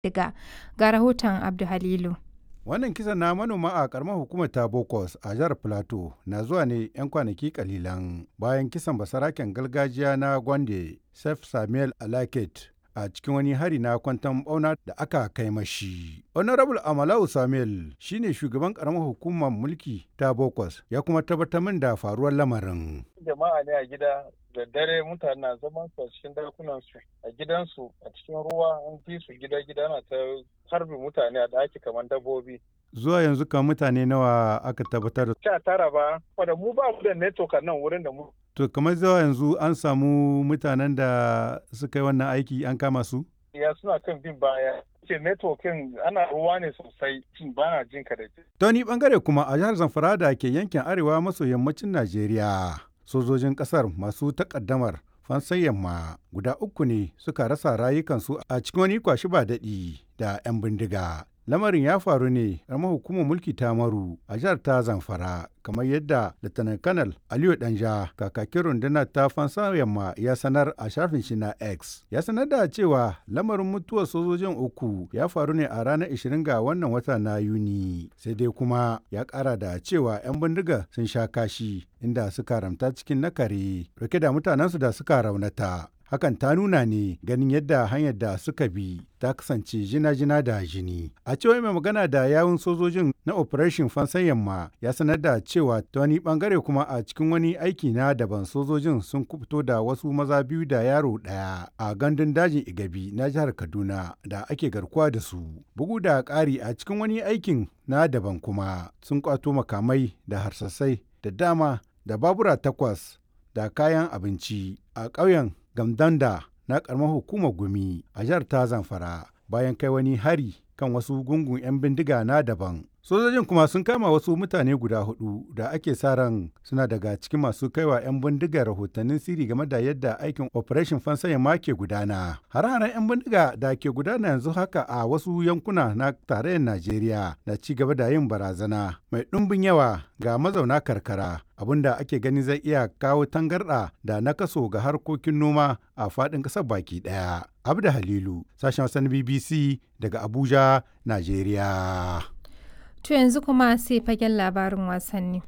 diga. Ga rahoton Abdu Halilu. Wannan kisan na manoma a karamar hukumar ta Bokos a jihar Plateau na zuwa ne 'yan kwanaki kalilan bayan kisan basaraken gargajiya na Gwande Sef Samuel Alaket a cikin wani hari na kwanton bauna da aka kai mashi. Honorable Amalau Samuel shine shugaban karamar hukumar mulki ta Bokos ya kuma tabbatar min da faruwar lamarin. Jama'a ne a gida da dare mutane na zaman su a cikin dakunansu a gidansu a cikin ruwa an fi su gida na ta harbi mutane a daki kamar dabbobi. Zuwa yanzu kan mutane nawa aka tabbatar da? Sha tara ba, wadda mu ba mu da network a nan wurin da mu. To kamar zuwa yanzu an samu mutanen da suka yi wannan aiki an kama su? Ya suna kan bin baya. Ce networkin ana ruwa ne sosai ba na jin ka da ji. Ta wani bangare kuma a jihar Zamfara da ke yankin arewa maso yammacin Najeriya. Sojojin kasar masu takaddamar fansan yamma guda 3 ne suka rasa rayukansu a cikin wani kwashi ba daɗi da 'yan bindiga. Lamarin ya faru ne a hukumar mulki ta Maru a jihar ta Zamfara kamar yadda Lieutenant Colonel Aliyu Danja kakakin rundunar ta fansa yamma ya sanar a shafin shi na X. Ya sanar da cewa lamarin mutuwar sojojin 3 ya faru ne a ranar 20 ga wannan wata na Yuni. Sai dai kuma ya kara da cewa 'yan bindiga sun sha kashi inda suka ramta cikin nakare rike da mutanensu da suka raunata. Hakan ta nuna ne ganin yadda hanyar da suka bi ta kasance jina-jina da jini. A cewa mai magana da yawun sojojin na Operation Fansan Yamma ya sanar da cewa ta wani bangare kuma a cikin wani aiki na daban sojojin sun kubuto da wasu maza 2 da yaro 1 a gandun dajin Igabi na jihar Kaduna da ake garkuwa da su. Bugu da ƙari a cikin wani aikin na daban kuma sun kwato makamai da harsasai da dama da babura 8 da kayan abinci a ƙauyen Gamdanda na ƙaramar hukumar Gumi a jihar ta Zamfara bayan kai wani hari kan wasu gungun 'yan bindiga na daban. Sojojin kuma sun kama wasu mutane guda 4 da ake sa ran suna daga cikin masu kaiwa 'yan bindiga rahotannin sirri game da yadda aikin Operation Fansan Yamma ke gudana. Hare-haren 'yan bindiga da ke gudana yanzu haka a wasu yankuna na tarayyar Najeriya na ci gaba da yin barazana mai ɗumbin yawa ga mazauna karkara. Abinda ake gani zai iya kawo tangarɗa da nakaso ga harkokin noma a faɗin ƙasar baki ɗaya. Abdu Halilu, sashen Hausa na BBC daga Abuja, Najeriya. To yanzu kuma sai fagen labarin wasanni.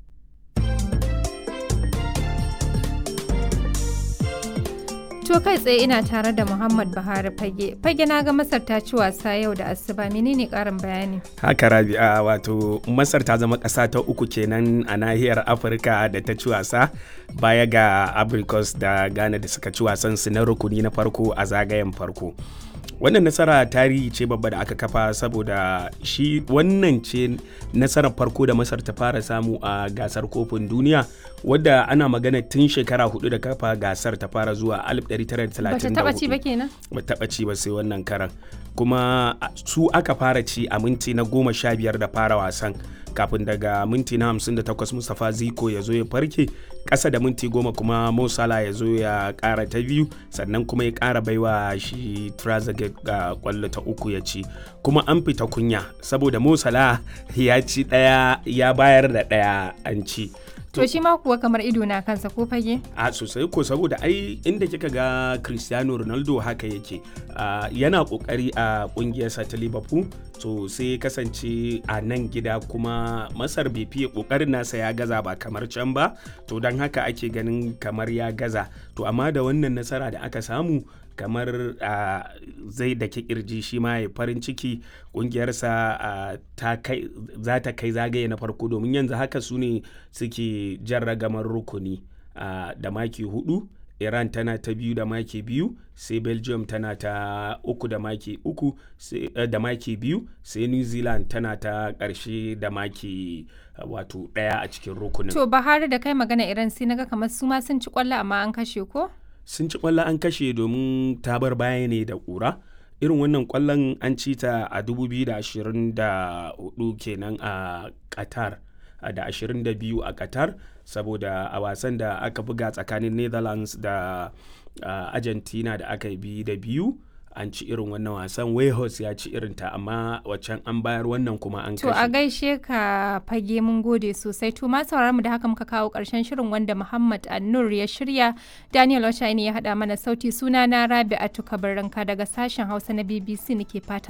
To kai tsaye ina tare da Muhammad Buhari fage. Fage na ga Masar ta ci wasa yau da asuba, menene karin bayani? Haka Rabi'a, wato Masar ta zama ƙasa ta 3 kenan a nahiyar Afirka da ta ci wasa baya ga Abrikos da Ghana da suka ci wasan su na rukuni na farko a zagayen farko. Wannan nasara tarihi ce babba da aka kafa saboda shi wannan ce nasarar farko da Masar ta fara samu a gasar kofin duniya wadda ana magana tun shekara 4 da kafa gasar ta fara zuwa 1934. Bata taba ci ba kenan? Bata taba ci ba sai wannan karan. Kuma su aka fara ci a minti na 15 da fara wasan kafin daga minti na 58 Mustapha Ziko ya zo ya farke, ƙasa da minti 10 kuma Mo Salah ya zo ya ƙara ta biyu, sannan kuma ya ƙara baiwa shi Trezeguet ga ƙwallo ta 3 ya ci. Kuma an fita kunya saboda Mo Salah ya ci ɗaya ya bayar da ɗaya an ci. To shi ma kuwa kamar ido na kansa ko fage? A sosai ko saboda ai inda kika ga Cristiano Ronaldo haka yake yana kokari a kungiyarsa ta Liverpool, to sai kasance a nan gida kuma Masar bai fiye kokarin nasa ya gaza ba kamar can ba, to don haka ake ganin kamar ya gaza. To amma da wannan nasara da aka samu kamar zai da kirji shi ma ya farin ciki kungiyarsa za ta kai zagaye na farko domin yanzu haka su ne suke jan ragamar rukuni da maki 4. Iran tana ta 2 da maki 2, sai Belgium tana ta 3 da maki 3 da maki 2, sai New Zealand tana ta ƙarshe da maki wato 1 a cikin rukunin. To Bahari da kai magana Iran sai naga kamar su ma sun ci kwallo amma an kashe ko? Sun ci kwallo an kashe domin ta bar baya ne da ƙura. Irin wannan kwallon an ci ta a 2024 kenan a Qatar, da 22 a Qatar, saboda a wasan da aka buga tsakanin Netherlands da Argentina da aka bi da 2 an ci irin wannan wasan. Wales ya ci irin ta, amma waccan an bayar, wannan kuma an kashe. To a gaishe ka fage, mun gode sosai. To ma sauraron mu da haka muka kawo karshen shirin wanda Muhammad Annur ya shirya, Daniel Oshaini ya hada mana sauti. Suna na Rabi'atu Kabaranka daga sashen Hausa na BBC nake fatan